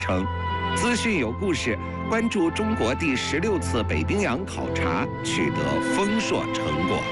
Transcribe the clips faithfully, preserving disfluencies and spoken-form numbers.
称。资讯有故事，关注中国第十六次北冰洋考察取得丰硕成果。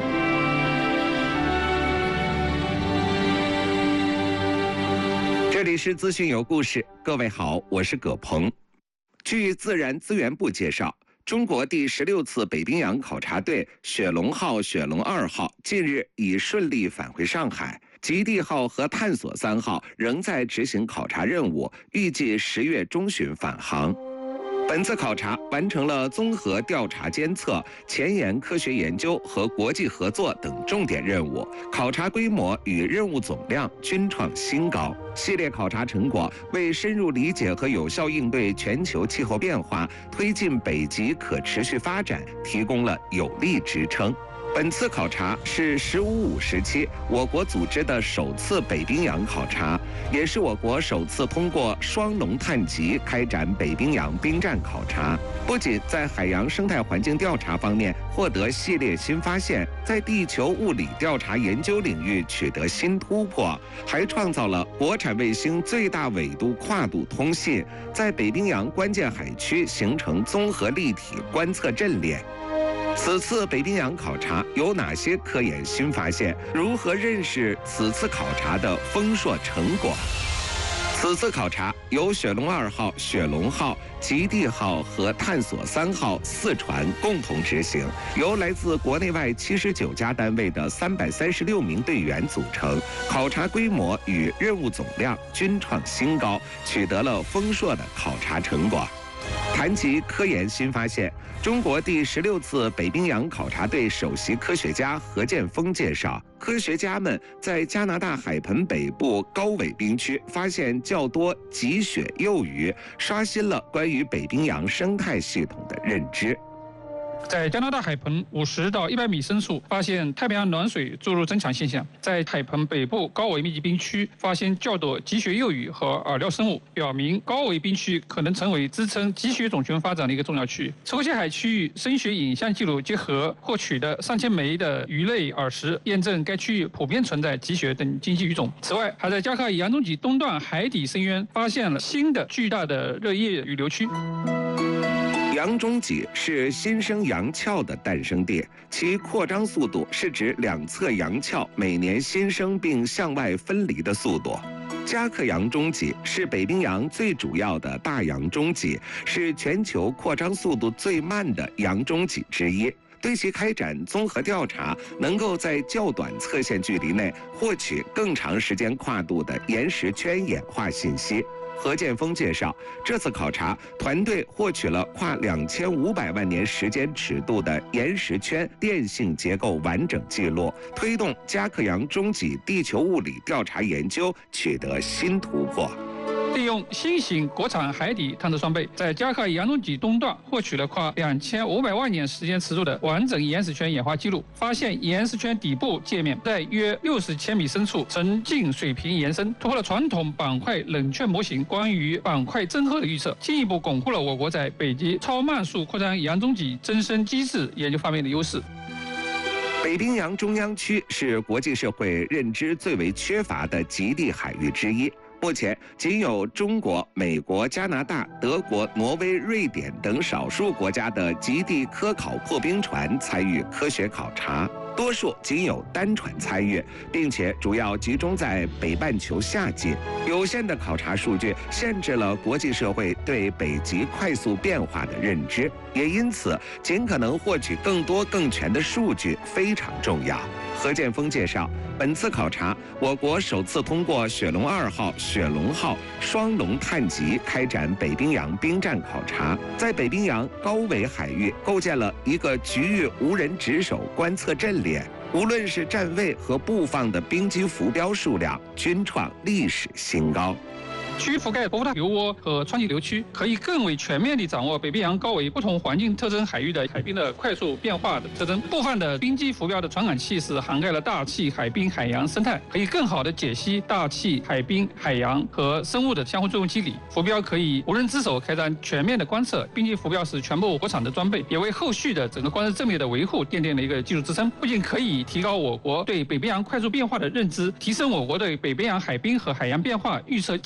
这里是资讯有故事，各位好，我是葛鹏。据自然资源部介绍，中国第十六次北冰洋考察队雪龙号、雪龙二号近日已顺利返回上海，极地号和探索三号仍在执行考察任务，预计十月中旬返航。本次考察完成了综合调查监测、前沿科学研究和国际合作等重点任务，考察规模与任务总量均创新高。系列考察成果为深入理解和有效应对全球气候变化、推进北极可持续发展提供了有力支撑。本次考察是“十五五”时期我国组织的首次北冰洋考察，也是我国首次通过双龙探极开展北冰洋冰战考察。不仅在海洋生态环境调查方面获得系列新发现，在地球物理调查研究领域取得新突破，还创造了国产卫星最大纬度跨度通信，在北冰洋关键海区形成综合立体观测阵列。此次北冰洋考察有哪些科研新发现？如何认识此次考察的丰硕成果？此次考察由雪龙二号、雪龙号、极地号和探索三号四船共同执行，由来自国内外七十九家单位的三百三十六名队员组成。考察规模与任务总量均创新高，取得了丰硕的考察成果。谈及科研新发现，中国第十六次北冰洋考察队首席科学家何建峰介绍，科学家们在加拿大海盆北部高纬冰区发现较多极雪幼鱼，刷新了关于北冰洋生态系统的认知。 在加拿大海盆五十到一百米深处发现太平洋暖水注入增强现象，在海盆北部高纬密集冰区发现较多极雪幼鱼和饵料生物，表明高纬冰区可能成为支撑极雪种群发展的一个重要区域。抽象海区域深雪影像记录结合获取的上千枚的鱼类饵食，验证该区域普遍存在极雪等经济鱼种。此外，还在加克尔洋中脊东段海底深渊发现了新的巨大的热液雨流区。 洋中脊是新生洋壳的诞生地，其扩张速度是指两侧洋壳每年新生并向外分离的速度。加克洋中脊是北冰洋最主要的大洋中脊，是全球扩张速度最慢的洋中脊之一。对其开展综合调查，能够在较短测线距离内获取更长时间跨度的岩石圈演化信息。何建峰介绍，这次考察团队获取了跨两千五百万年时间尺度的岩石圈电性结构完整记录，推动加克洋中脊地球物理调查研究取得新突破。 利用新型国产海底探测装备，在加克尔洋中脊东段获取了跨两千五百万年时间尺度的完整岩石圈演化记录，发现岩石圈底部界面在约六十千米深处呈近水平延伸，突破了传统板块冷却模型关于板块增厚的预测，进一步巩固了我国在北极超慢速扩张洋中脊增生机制研究方面的优势。 北冰洋中央区是国际社会认知最为缺乏的极地海域之一。目前，仅有中国、美国、加拿大、德国、挪威、瑞典等少数国家的极地科考破冰船参与科学考察，多数仅有单船参与，并且主要集中在北半球夏季。有限的考察数据限制了国际社会对北极快速变化的认知，也因此，尽可能获取更多更全的数据非常重要。何建峰介绍，本次考察，我国首次通过雪龙二号、雪龙号双龙探极开展北冰洋冰战考察，在北冰洋高纬海域构建了一个局域无人值守观测阵列，无论是站位和布放的冰基浮标数量，均创历史新高。 区域覆盖波涛油涡和川崎流区，可以更为全面地掌握北冰洋高纬不同环境特征海域的海冰的快速变化的特征。部分的冰基浮标的传感器是涵盖了大气、海冰、海洋生态，可以更好地解析大气、海冰、海洋和生物的相互作用机理。浮标可以无人之手开展全面的观测，冰基浮标是全部国产的装备，也为后续的整个观测阵列的维护奠定了一个技术支撑。不仅可以提高我国对北冰洋快速变化的认知，提升我国对北冰洋海冰和海洋变化预测精度和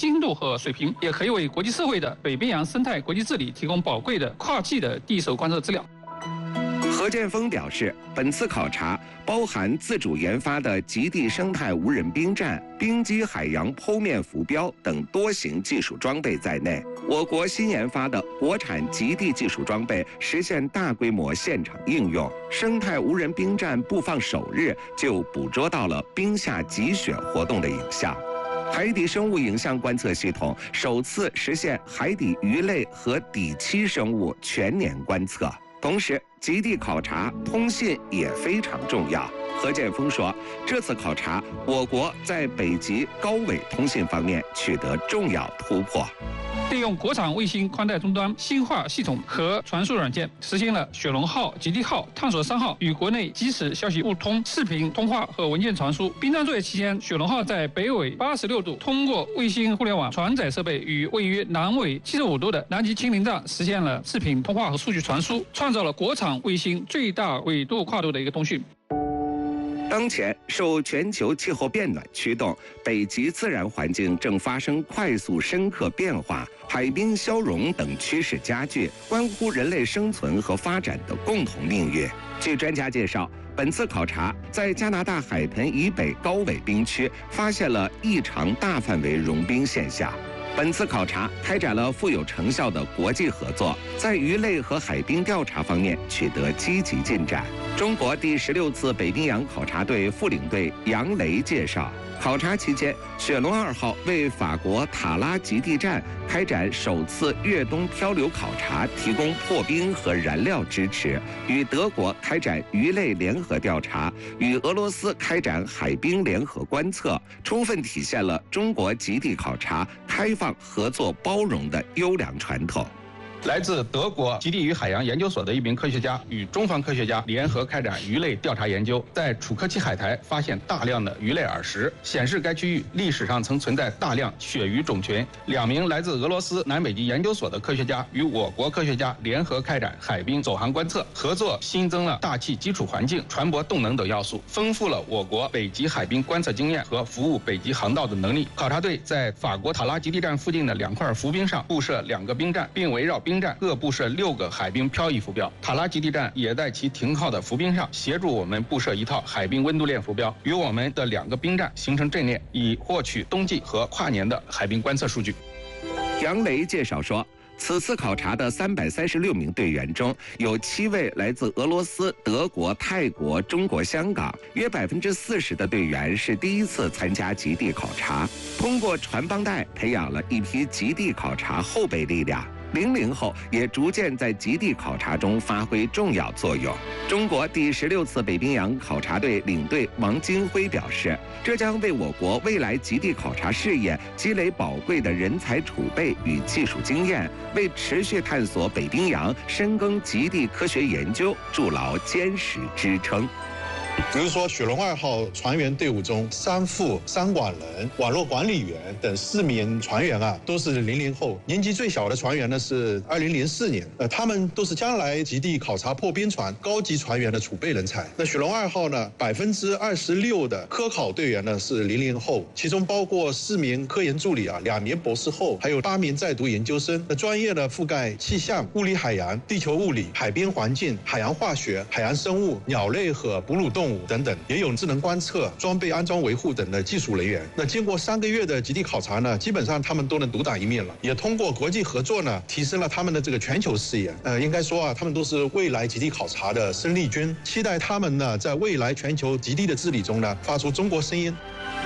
和水平，也可以为国际社会的北冰洋生态国际治理提供宝贵的跨季的第一手观测资料。 何建锋表示，本次考察包含自主研发的极地生态无人冰站、冰基海洋剖面浮标等多型技术装备在内。我国新研发的国产极地技术装备实现大规模现场应用。生态无人冰站布放首日就捕捉到了冰下积雪活动的影像。海底生物影像观测系统首次实现海底鱼类和底栖生物全年观测。同时，极地考察通信也非常重要。何建锋说，这次考察，我国在北极高纬通信方面取得重要突破。 利用国产卫星宽带终端新化系统和传输软件，实现了雪龙号、极地号、探索三号与国内即时消息互通、视频通话和文件传输。冰川作业期间，雪龙号在北纬八十六度，通过卫星互联网传载设备与位于南纬七十五度的南极青林站实现了视频通话和数据传输，创造了国产卫星最大纬度跨度的一个通讯。 当前，受全球气候变暖驱动，北极自然环境正发生快速深刻变化，海冰消融等趋势加剧，关乎人类生存和发展的共同命运。据专家介绍，本次考察在加拿大海盆以北高纬冰区发现了异常大范围融冰现象。本次考察开展了富有成效的国际合作，在鱼类和海冰调查方面取得积极进展。中国第十六次北冰洋考察队副领队杨雷介绍，考察期间，雪龙二号为法国塔拉极地站开展首次越冬漂流考察提供破冰和燃料支持，与德国开展鱼类联合调查，与俄罗斯开展海冰联合观测，充分体现了中国极地考察开放、合作、包容的优良传统。 来自德国极地与海洋研究所的一名科学家与中方科学家联合开展鱼类调查研究，在楚科奇海苔发现大量的鱼类耳石，显示该区域历史上曾存在大量鳕鱼种群。两名来自俄罗斯南北极研究所的科学家与我国科学家联合开展海冰走航观测，合作新增了大气基础环境、船舶动能等要素，丰富了我国北极海冰观测经验和服务北极航道的能力。考察队在法国塔拉极地站附近的两块浮冰上布设两个冰站，并围绕冰站各布设六个海冰漂移浮标。塔拉极地站也在其停靠的浮冰上协助我们布设一套海冰温度链浮标，与我们的两个冰站形成阵列，以获取冬季和跨年的海冰观测数据。 杨雷介绍说，此次考察的三百三十六名队员中，有七位来自俄罗斯、德国、泰国、中国香港，约百分之四十的队员是第一次参加极地考察。通过传帮带，培养了一批极地考察后备力量。零零后也逐渐在极地考察中发挥重要作用。中国第十六次北冰洋考察队领队王金辉表示，这将为我国未来极地考察事业积累宝贵的人才储备与技术经验，为持续探索北冰洋、深耕极地科学研究筑牢坚实支撑。 比如说，雪龙二号船员队伍中，三副三管人、网络管理员等四名船员啊，都是零零后。年纪最小的船员呢是二零零四年，呃，他们都是将来极地考察破冰船高级船员的储备人才。那雪龙二号呢，百分之二十六的科考队员呢是零零后，其中包括四名科研助理啊，两名博士后，还有八名在读研究生。那专业呢覆盖气象、物理海洋、地球物理、海冰环境、海洋化学、海洋生物、鸟类和哺乳动物等等，也有智能观测、装备安装维护等的技术人员。那经过三个月的极地考察呢，基本上他们都能独当一面了，也通过国际合作呢，提升了他们的这个全球视野。呃，应该说啊，他们都是未来极地考察的生力军，期待他们呢，在未来全球极地的治理中呢，发出中国声音。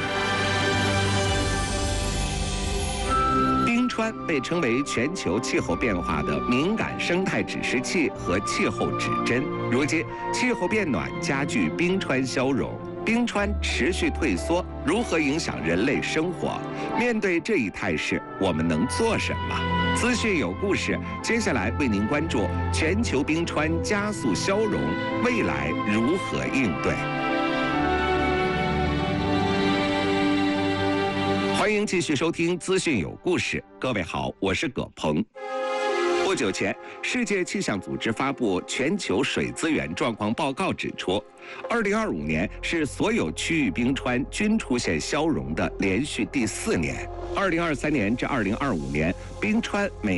冰川被称为全球气候变化的敏感生态指示器和气候指针。如今，气候变暖加剧冰川消融，冰川持续退缩，如何影响人类生活？面对这一态势，我们能做什么？资讯有故事，接下来为您关注全球冰川加速消融，未来如何应对？欢迎继续收听资讯有故事。各位好，我是葛鹏。 不久前，世界气象组织发布全球水资源状况报告，指出，二零二五年是所有区域冰川均出现消融的连续第四年。二零二三年至二零二五年，冰川每